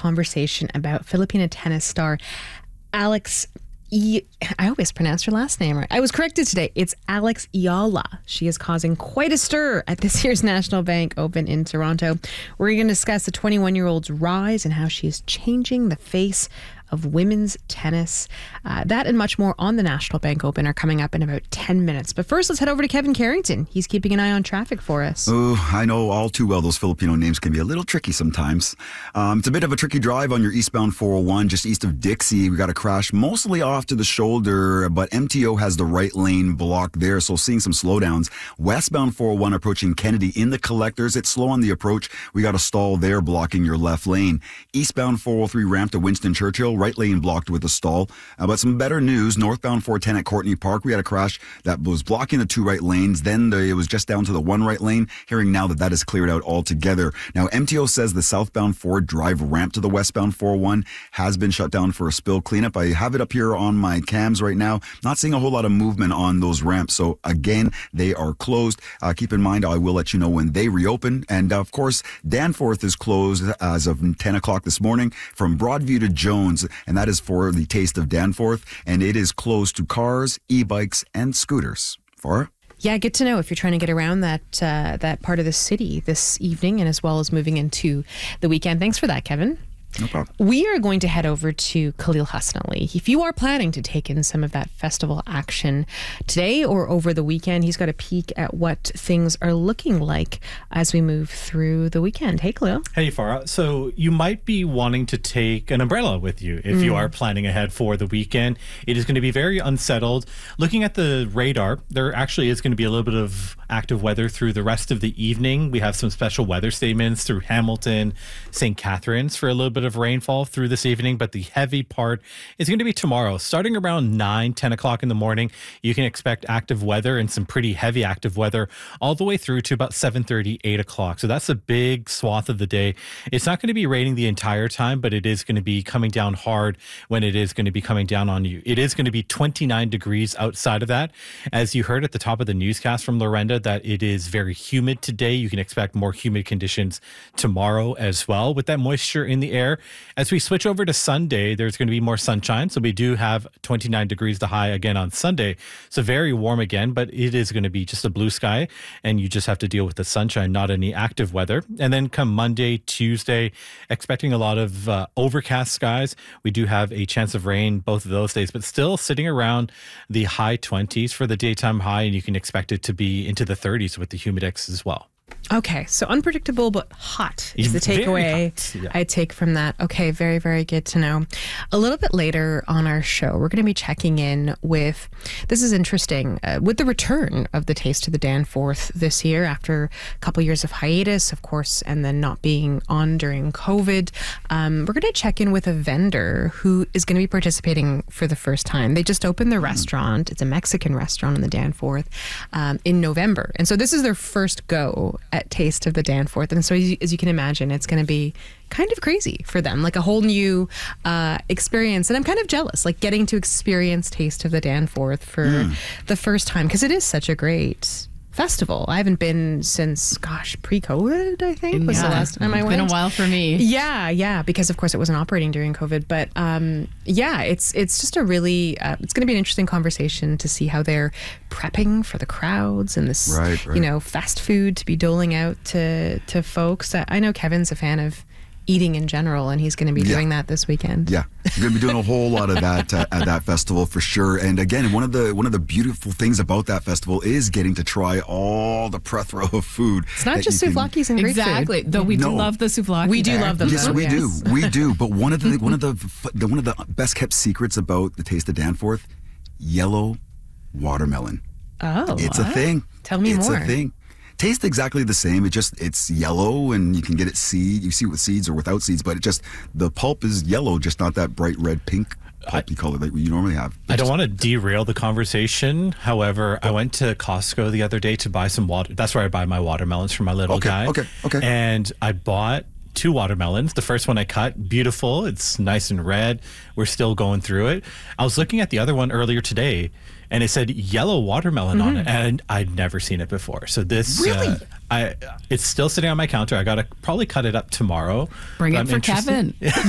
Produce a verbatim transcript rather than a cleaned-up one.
conversation about Filipino tennis star Alex. I always pronounce her last name right. I was corrected today. It's Alex Eola. She is causing quite a stir at this year's National Bank Open in Toronto. We're going to discuss the twenty-one-year-old's rise and how she is changing the face of women's tennis. Uh, that and much more on the National Bank Open are coming up in about ten minutes. But first, let's head over to Kevin Carrington. He's keeping an eye on traffic for us. Oh, I know all too well those Filipino names can be a little tricky sometimes. Um, it's a bit of a tricky drive on your eastbound four oh one, just east of Dixie. We got a crash mostly off to the shoulder, but M T O has the right lane blocked there, so seeing some slowdowns. Westbound four oh one approaching Kennedy in the collectors. It's slow on the approach. We got a stall there blocking your left lane. Eastbound four oh three ramp to Winston Churchill, right lane blocked with a stall. Uh, but some better news, northbound four ten at Courtney Park, we had a crash that was blocking the two right lanes. Then the, it was just down to the one right lane. Hearing now that that is cleared out altogether. Now, M T O says the southbound Ford Drive ramp to the westbound four oh one has been shut down for a spill cleanup. I have it up here on my cams right now. Not seeing a whole lot of movement on those ramps. So again, they are closed. Uh, keep in mind, I will let you know when they reopen. And uh, of course, Danforth is closed as of ten o'clock this morning from Broadview to Jones. And that is for the Taste of Danforth. And it is closed to cars, e-bikes, and scooters. Farah? Yeah, good to know if you're trying to get around that uh, that part of the city this evening and as well as moving into the weekend. Thanks for that, Kevin. No problem. We are going to head over to Khalil Hassan Ali. If you are planning to take in some of that festival action today or over the weekend, he's got a peek at what things are looking like as we move through the weekend. Hey, Khalil. Hey, Farah. So you might be wanting to take an umbrella with you if mm. you are planning ahead for the weekend. It is going to be very unsettled. Looking at the radar, there actually is going to be a little bit of active weather through the rest of the evening. We have some special weather statements through Hamilton, Saint Catharines for a little bit of rainfall through this evening, but the heavy part is going to be tomorrow. Starting around nine, ten o'clock in the morning, you can expect active weather and some pretty heavy active weather all the way through to about seven thirty, eight o'clock. So that's a big swath of the day. It's not going to be raining the entire time, but it is going to be coming down hard when it is going to be coming down on you. It is going to be twenty-nine degrees outside of that. As you heard at the top of the newscast from Lorenda, that it is very humid today. You can expect more humid conditions tomorrow as well with that moisture in the air. As we switch over to Sunday, there's going to be more sunshine. So we do have twenty-nine degrees the high again on Sunday. So very warm again, but it is going to be just a blue sky and you just have to deal with the sunshine, not any active weather. And then come Monday, Tuesday, expecting a lot of uh, overcast skies. We do have a chance of rain both of those days, but still sitting around the high twenties for the daytime high. And you can expect it to be into the thirties with the humidex as well. Okay, so unpredictable but hot is the takeaway yeah. I take from that. Okay, very, very good to know. A little bit later on our show, we're going to be checking in with, this is interesting, uh, with the return of the Taste of the Danforth this year after a couple years of hiatus, of course, and then not being on during COVID. Um, we're going to check in with a vendor who is going to be participating for the first time. They just opened their mm. restaurant. It's a Mexican restaurant in the Danforth um, in November. And so this is their first go at Taste of the Danforth. And so as you, as you can imagine, it's going to be kind of crazy for them, like a whole new uh, experience. And I'm kind of jealous, like getting to experience Taste of the Danforth for mm. the first time, because it is such a great festival. I haven't been since, gosh, pre-COVID, I think, was yeah. the last time I it's went. It's been a while for me. Yeah, yeah, because of course it wasn't operating during COVID. But um, yeah, it's it's just a really, uh, it's going to be an interesting conversation to see how they're prepping for the crowds and this, right, right. you know, fast food to be doling out to, to folks. I know Kevin's a fan of eating in general, and he's going to be yeah. doing that this weekend. Yeah, you're going to be doing a whole lot of that uh, at that festival for sure. And again, one of the one of the beautiful things about that festival is getting to try all the plethora of food. It's not just souvlakis and great exactly. food. Though we no. do love the souvlaki. We do there. love them. Yes, though. we yes. do. We do. But one of the one of the, the one of the best kept secrets about the Taste of Danforth, yellow watermelon. Oh, it's what? a thing. Tell me it's more. It's a thing. Tastes exactly the same. It just, it's yellow and you can get it seed. You see it with seeds or without seeds, but it just, the pulp is yellow, just not that bright red pink pulpy color that you normally have. I don't want to derail the conversation. However, I went to Costco the other day to buy some water. That's where I buy my watermelons for my little okay, guy. Okay, okay. And I bought two watermelons. The first one I cut, beautiful. It's nice and red. We're still going through it. I was looking at the other one earlier today, and it said yellow watermelon mm-hmm. on it, and I'd never seen it before. So this, really, uh, I it's still sitting on my counter. I gotta probably cut it up tomorrow. Bring it I'm for interested. Kevin.